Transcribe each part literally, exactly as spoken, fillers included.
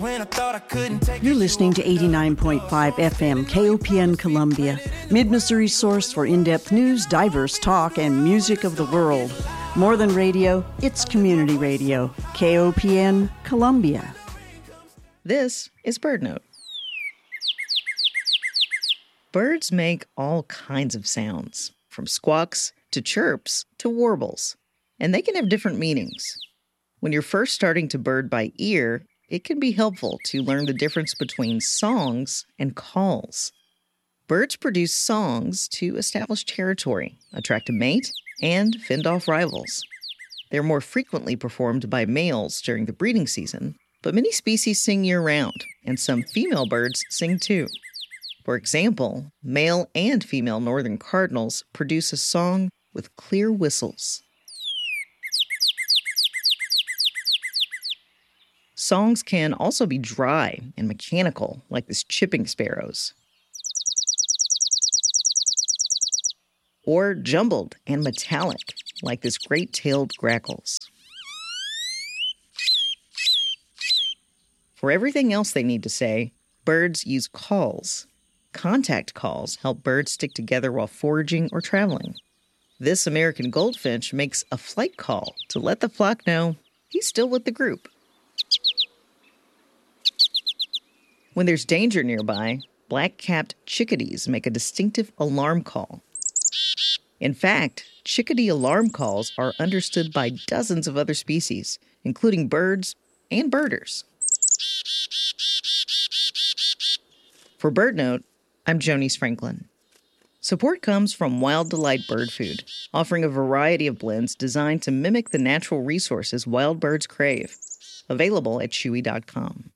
when I thought I couldn't take You're listening to eighty-nine point five F M K O P N Columbia, Mid-Missouri's source for in-depth news, diverse talk, and music of the world. More than radio, it's community radio. K O P N Columbia. This is BirdNote. Birds make all kinds of sounds, from squawks to chirps to warbles, and they can have different meanings. When you're first starting to bird by ear, it can be helpful to learn the difference between songs and calls. Birds produce songs to establish territory, attract a mate, and fend off rivals. They're more frequently performed by males during the breeding season, but many species sing year-round, and some female birds sing too. For example, male and female northern cardinals produce a song with clear whistles. Songs can also be dry and mechanical, like this chipping sparrow's, or jumbled and metallic, like this great-tailed grackle's. For everything else they need to say, birds use calls. Contact calls help birds stick together while foraging or traveling. This American goldfinch makes a flight call to let the flock know he's still with the group. When there's danger nearby, black-capped chickadees make a distinctive alarm call. In fact, chickadee alarm calls are understood by dozens of other species, including birds and birders. For BirdNote, I'm Jonice Franklin. Support comes from Wild Delight Bird Food, offering a variety of blends designed to mimic the natural resources wild birds crave. Available at chewy dot com.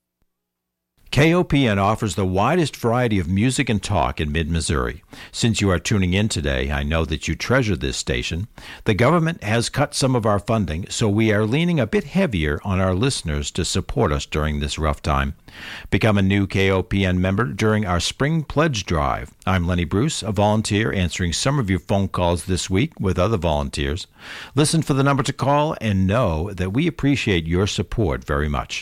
K O P N offers the widest variety of music and talk in mid-Missouri. Since you are tuning in today, I know that you treasure this station. The government has cut some of our funding, so we are leaning a bit heavier on our listeners to support us during this rough time. Become a new K O P N member during our Spring Pledge Drive. I'm Lenny Bruce, a volunteer answering some of your phone calls this week with other volunteers. Listen for the number to call and know that we appreciate your support very much.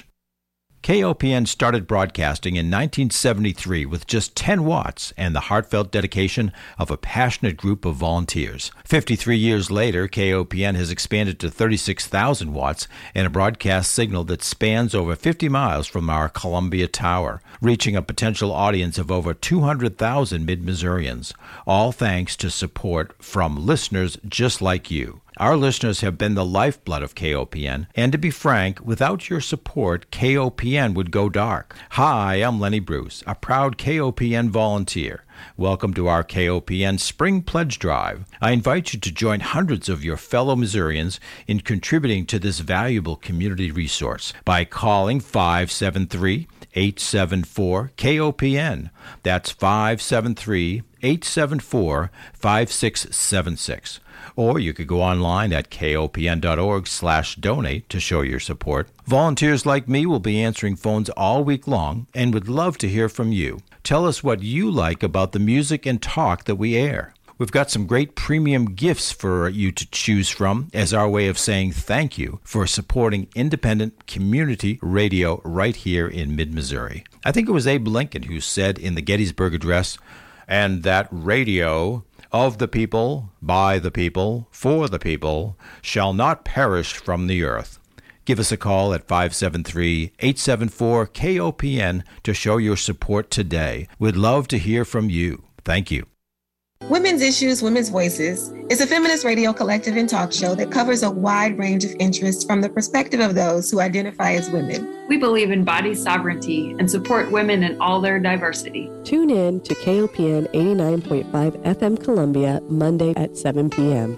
K O P N started broadcasting in nineteen seventy-three with just ten watts and the heartfelt dedication of a passionate group of volunteers. fifty-three years later, K O P N has expanded to thirty-six thousand watts and a broadcast signal that spans over fifty miles from our Columbia Tower, reaching a potential audience of over two hundred thousand mid-Missourians, all thanks to support from listeners just like you. Our listeners have been the lifeblood of K O P N, and to be frank, without your support, K O P N would go dark. Hi, I'm Lenny Bruce, a proud K O P N volunteer. Welcome to our K O P N Spring Pledge Drive. I invite you to join hundreds of your fellow Missourians in contributing to this valuable community resource by calling five seven three, eight seven four, K O P N. That's five seven three, eight seven four, five six seven six. Or you could go online at kopn.org slash donate to show your support. Volunteers like me will be answering phones all week long and would love to hear from you. Tell us what you like about the music and talk that we air. We've got some great premium gifts for you to choose from as our way of saying thank you for supporting independent community radio right here in mid-Missouri. I think it was Abe Lincoln who said in the Gettysburg Address, "And that radio of the people, by the people, for the people, shall not perish from the earth." Give us a call at five seven three, eight seven four, K O P N to show your support today. We'd love to hear from you. Thank you. Women's Issues, Women's Voices is a feminist radio collective and talk show that covers a wide range of interests from the perspective of those who identify as women. We believe in body sovereignty and support women in all their diversity. Tune in to K O P N eighty-nine point five F M Columbia, Monday at seven p.m.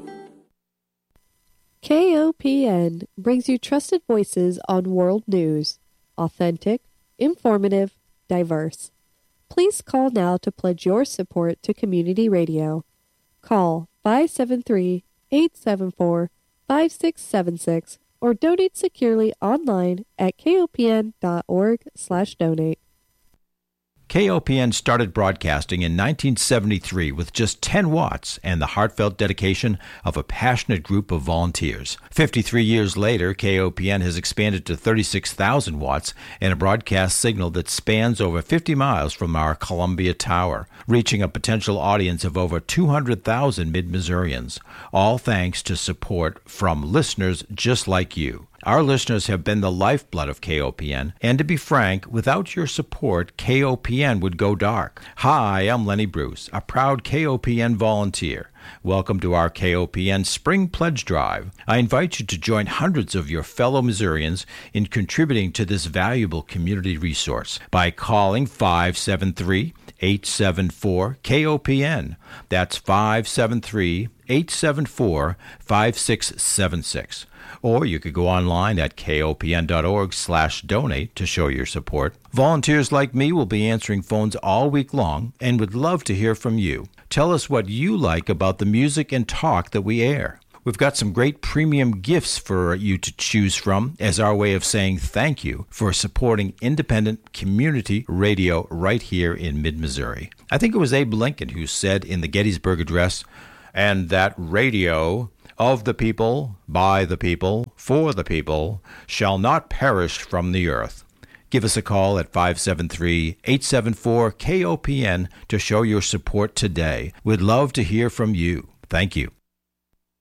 K O P N brings you trusted voices on world news. Authentic, informative, diverse. Please call now to pledge your support to community radio. Call five seven three, eight seven four, five six seven six or donate securely online at kopn.org slash donate. K O P N started broadcasting in nineteen seventy-three with just ten watts and the heartfelt dedication of a passionate group of volunteers. fifty-three years later, K O P N has expanded to thirty-six thousand watts and a broadcast signal that spans over fifty miles from our Columbia Tower, reaching a potential audience of over two hundred thousand Mid-Missourians, all thanks to support from listeners just like you. Our listeners have been the lifeblood of K O P N, and to be frank, without your support, K O P N would go dark. Hi, I'm Lenny Bruce, a proud K O P N volunteer. Welcome to our K O P N Spring Pledge Drive. I invite you to join hundreds of your fellow Missourians in contributing to this valuable community resource by calling five seven three, eight seven four, K O P N. That's five seven three, eight seven four, five six seven six. Or you could go online at kopn.org slash donate to show your support. Volunteers like me will be answering phones all week long and would love to hear from you. Tell us what you like about the music and talk that we air. We've got some great premium gifts for you to choose from as our way of saying thank you for supporting independent community radio right here in mid-Missouri. I think it was Abe Lincoln who said in the Gettysburg Address, "And that radio of the people, by the people, for the people, shall not perish from the earth." Give us a call at five seven three, eight seven four, K O P N to show your support today. We'd love to hear from you. Thank you.